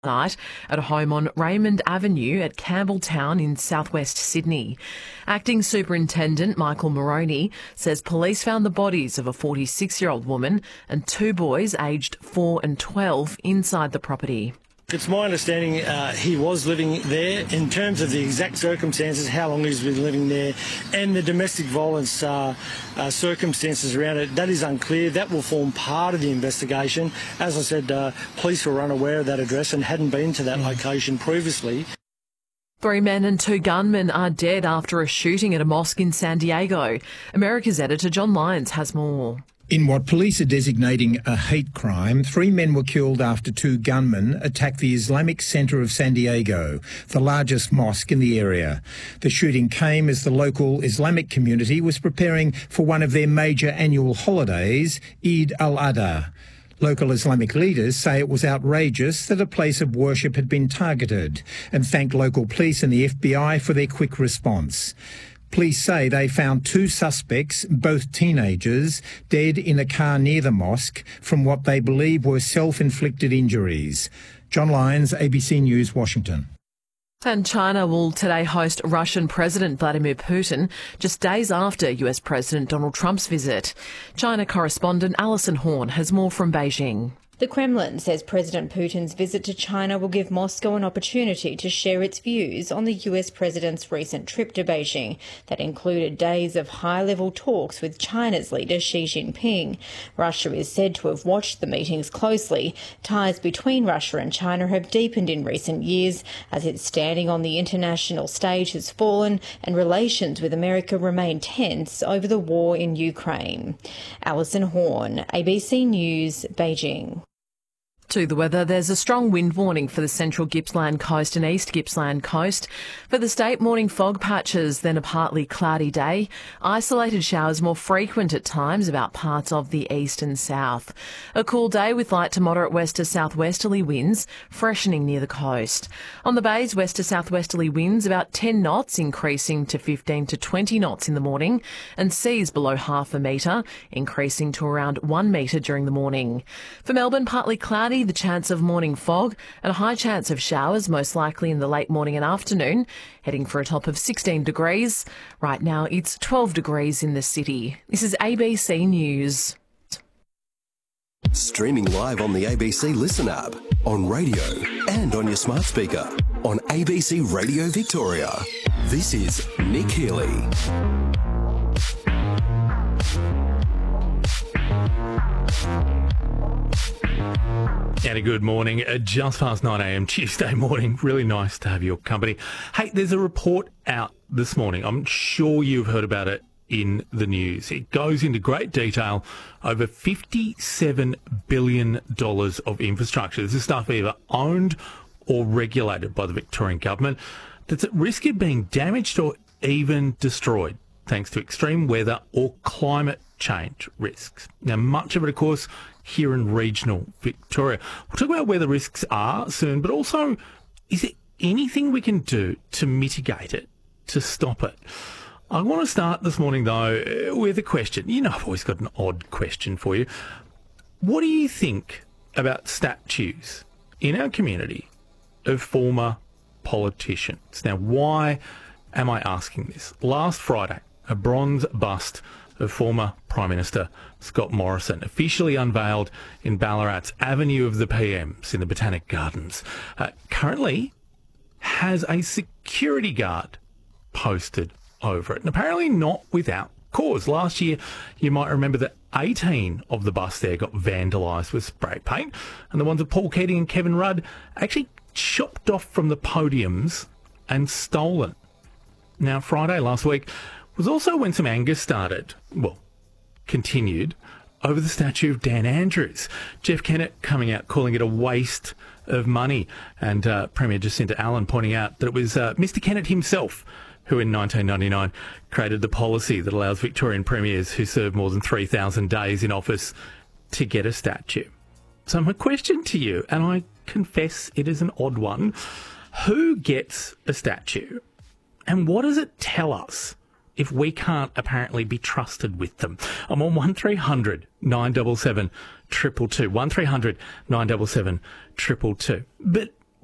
night at a home on Raymond Avenue at Campbelltown in southwest Sydney. Acting Superintendent Michael Moroney says police found the bodies of a 46-year-old woman and two boys aged 4 and 12 inside the property. It's my understanding he was living there. In terms of the exact circumstances, how long he's been living there, and the domestic violence circumstances around it, that is unclear. That will form part of the investigation. As I said, police were unaware of that address and hadn't been to that location previously. 3 men and 2 gunmen are dead after a shooting at a mosque in San Diego. America's editor John Lyons has more. In what police are designating a hate crime, 3 men were killed after 2 gunmen attacked the Islamic Centre of San Diego, the largest mosque in the area. The shooting came as the local Islamic community was preparing for one of their major annual holidays, Eid al-Adha. Local Islamic leaders say it was outrageous that a place of worship had been targeted and thank local police and the FBI for their quick response. Police say they found 2 suspects, both teenagers, dead in a car near the mosque from what they believe were self-inflicted injuries. John Lyons, ABC News, Washington. And China will today host Russian President Vladimir Putin just days after US President Donald Trump's visit. China correspondent Alison Horn has more from Beijing. The Kremlin says President Putin's visit to China will give Moscow an opportunity to share its views on the US president's recent trip to Beijing that included days of high-level talks with China's leader Xi Jinping. Russia is said to have watched the meetings closely. Ties between Russia and China have deepened in recent years as its standing on the international stage has fallen and relations with America remain tense over the war in Ukraine. Alison Horn, ABC News, Beijing. To the weather, there's a strong wind warning for the central Gippsland coast and east Gippsland coast. For the state, morning fog patches, then a partly cloudy day. Isolated showers more frequent at times about parts of the east and south. A cool day with light to moderate west to southwesterly winds, freshening near the coast. On the bays, west to southwesterly winds about 10 knots, increasing to 15 to 20 knots in the morning, and seas below half a metre, increasing to around 1 metre during the morning. For Melbourne, partly cloudy, the chance of morning fog and a high chance of showers, most likely in the late morning and afternoon, heading for a top of 16 degrees. Right now it's 12 degrees in the city. This is ABC News. Streaming live on the ABC Listen app, on radio and on your smart speaker, on ABC Radio Victoria. This is Nick Healy. And a good morning, just past 9 a.m. Tuesday morning. Really nice to have your company. Hey, there's a report out this morning. I'm sure you've heard about it in the news. It goes into great detail over $57 billion of infrastructure. This is stuff either owned or regulated by the Victorian government that's at risk of being damaged or even destroyed thanks to extreme weather or climate change risks. Now, much of it, of course, here in regional Victoria. We'll talk about where the risks are soon, but also, is there anything we can do to mitigate it, to stop it? I want to start this morning, though, with a question. You know, I've always got an odd question for you. What do you think about statues in our community of former politicians? Now, why am I asking this? Last Friday, a bronze bust of former Prime Minister Scott Morrison officially unveiled in Ballarat's Avenue of the PMs in the Botanic Gardens. Currently has a security guard posted over it, and apparently not without cause. Last year, you might remember that 18 of the bus there got vandalised with spray paint, and the ones of Paul Keating and Kevin Rudd actually chopped off from the podiums and stolen. Now, Friday last week was also when some anger started, continued, over the statue of Dan Andrews. Jeff Kennett coming out calling it a waste of money, and Premier Jacinta Allen pointing out that it was Mr Kennett himself who in 1999 created the policy that allows Victorian premiers who serve more than 3,000 days in office to get a statue. So my question to you, and I confess it is an odd one, who gets a statue and what does it tell us if we can't apparently be trusted with them? I'm on 1300 977 222. 1300 977 222. But